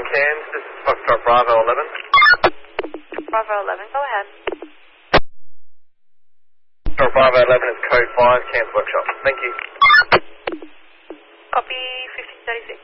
Cairns, this is Foxtrot Bravo 11. Bravo 11, go ahead. Foxtrot Bravo 11 is code 5, Cairns Workshop. Thank you. Copy 1536.